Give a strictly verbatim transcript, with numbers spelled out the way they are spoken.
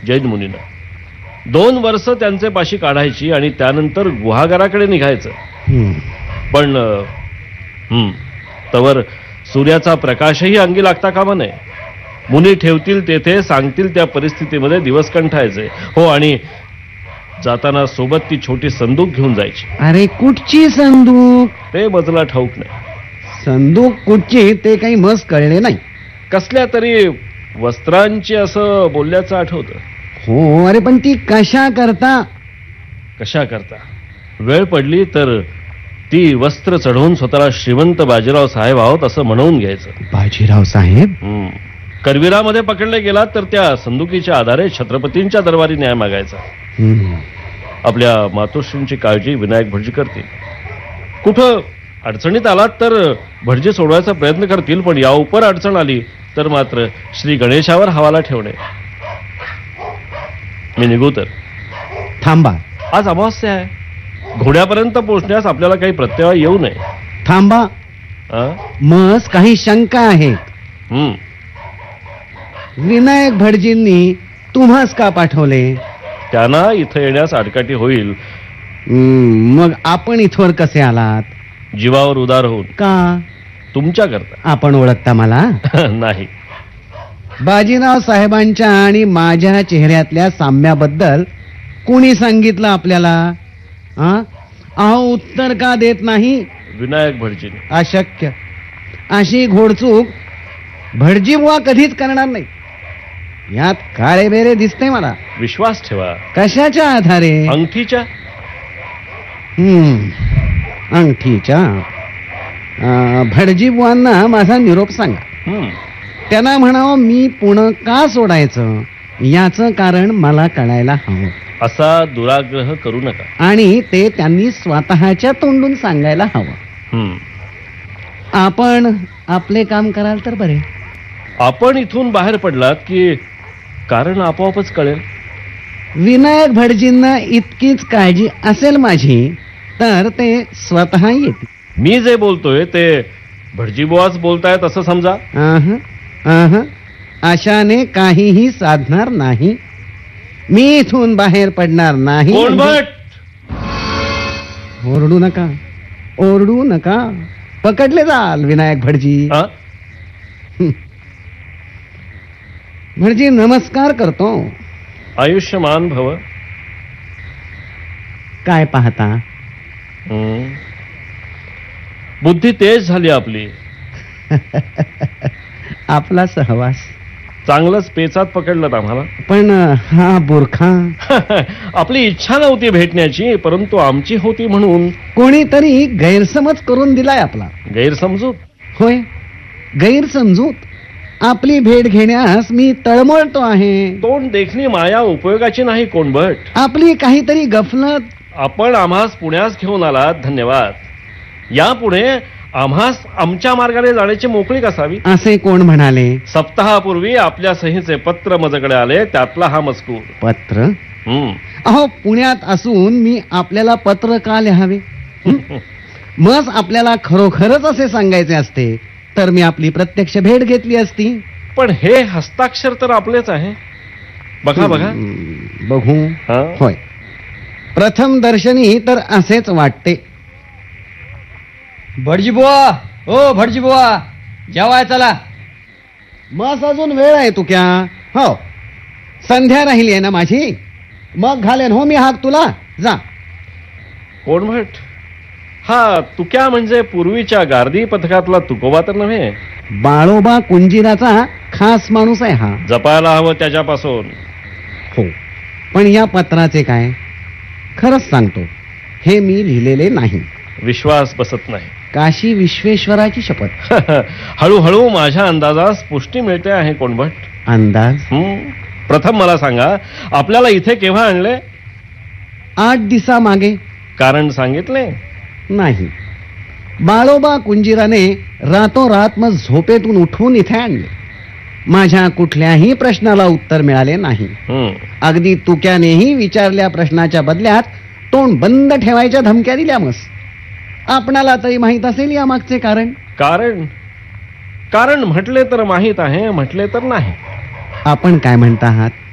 जैन मुनींना. दोन वर्ष त्यांचे पाशी काढायची आणि त्यानंतर गुहागराकडे निघायचं. पण हम्म तवर सूर्याचा प्रकाशही अंगी लागता कामा नये. मुनी ठेवतील तेथे सांगतील त्या परिस्थितीमध्ये दिवस कंठायचे. हो, आणि जाताना सोबत ती छोटी संदूक घेऊन जायची. अरे कुठची संदूक? ते बजला ठाऊक नाही. संदूक कुठची ते काही मस्त कळले नाही. कसल्या तरी वस्त्रांची असं बोलल्याचं आठवतं. हो, अरे पण ती कशा करता? कशा करता वेळ पडली तर ती वस्त्र चढवून स्वतःला श्रीमंत बाजीराव साहेब आहोत असं म्हणवून घ्यायचं. बाजीराव साहेब? करवीरामध्ये पकडले गेलात तर त्या संदुकीच्या आधारे छत्रपतींच्या दरबारी न्याय मागायचा. आपल्या मातोश्रींची काळजी विनायक भटजी करतील. कुठं अडचणीत आलात तर भटजी सोडवायचा प्रयत्न करतील, पण या उपर अडचण आली तर मात्र श्री गणेशावर हवाला ठेवणे. मी निघू तर? थांबा, आज अमावस्या आहे. घोड्यापर्यंत पोहोचण्यास आपल्याला काही प्रत्यय येऊ नये. थांबा, मस काही शंका आहेत. हम्म विनायक भटजींनी तुम्हास का पाठवले? त्यांना इथं येण्यास आडकाठी होईल. मग आपण इथवर कसे आलात? जीवावर उदार होऊन. का? तुमच्या करता. आपण ओळखता मला? नाही. बाजीराव साहेबांच्या आणि माझ्या चेहऱ्यातल्या साम्याबद्दल कुणी सांगितलं आपल्याला? अहो, उत्तर का देत नाही? विनायक भटजी. अशक्य. अशी घोडचूक भटजी बुवा कधीच करणार नाही. यात काळे बेरे दिसते मला. विश्वास ठेवा. कशाच्या आधारे? अंगठीच्या. हम्म अंगठीच्या. भटजी बुवांना माझा निरोप सांगा. त्यांना म्हणावं मी पुणे का सोडायचं याचं कारण मला कळायला हवं. असा दुराग्रह करू नका. आणि ते त्यांनी स्वतःच्या तोंडून सांगायला हवं. आपण आपले काम कराल तर बरे. आपण इथून बाहेर पडलात की कारण आपोआपच कळेल. विनायक भटजींना इतकीच काळजी असेल माझी तर ते स्वतः येतील. मी जे बोलतोय ते भटजीबुवाच बोलतायत असं समजा. अशाने काहीही साधणार नाही. मी इथून बाहेर पडणार नाही. कोण भट? ओरडू नका, ओरडू नका. पकडले जाल विनायक भटजी. भटजी नमस्कार करतो. आयुष्यमान भव. काय पाहता? बुद्धी तेज झाली आपली. आपला सहवास. चांगलंच पेचात पकडलं आम्हाला. पण हा बुरखा. आपली इच्छा नव्हती भेटण्याची, परंतु आमची होती म्हणून कोणीतरी गैरसमज करून दिलाय आपला. गैरसमजूत? होय, गैरसमजूत. आपली भेट घेण्यास मी तळमळतो आहे. तोंड देखणी माया उपयोगाची नाही कोणभट. आपली काहीतरी गफलत. आपण आम्हास पुण्यास घेऊन आलात, धन्यवाद. यापुढे आम्हास आमच्या मार्गाने जाण्याची मोकळीक असावी. असे कोण म्हणाले? सप्ताहापूर्वी आपल्या सहीचे पत्र माझ्याकडे आले, त्यातला हा मजकूर. पत्र? अहो, पुण्यात असून मी आपल्याला पत्र का लिहावे? मग आपल्याला खरोखरच असे सांगायचे असते तर मी आपली प्रत्यक्ष भेट घेतली असती. पण हे हस्ताक्षर तर आपलेच आहे. बघा बघा. बघू. होय, प्रथम दर्शनी तर असेच वाटते. भटजी बुवा, ओ भटजी बुवा, जेवाय चला. मग अजून वेळ आहे तू क्या? हो, संध्या राहिली आहे ना माझी. मग घालेन हो मी हाक तुला. जा. कोण भट? हा तुक्या म्हणजे पूर्वीच्या गार्दी पथकातला तुकोबा तर नव्हे? बाळोबा कुंजीराचा खास माणूस आहे हा. जपायला हवं त्याच्यापासून. हो, पण या पत्राचे काय? खरंच सांगतो, हे मी लिहिलेले नाही. विश्वास बसत नाही. काशी विश्वेश्वराची शपथ. हळूहळू माझ्या अंदाजास पुष्टी मिळते आहे कोणभट. अंदाज? प्रथम मला सांगा, आपल्याला इथे केव्हा आणले? आठ दिवसा मागे. कारण सांगितले नाही. बाळोबा कुंजीराने रातोरात मग झोपेतून उठून इथे आणले. माझ्या कुठल्याही प्रश्नाला उत्तर मिळाले नाही. अगदी तुक्यानेही विचारल्या प्रश्नाच्या बदल्यात तोंड बंद ठेवायच्या धमक्या दिल्या. मस आपणाला तरी माहित असेल या मागचे कारण. कारण कारण म्हटले तर माहित आहे, म्हटले तर नाही. आपण काय म्हणता आहात?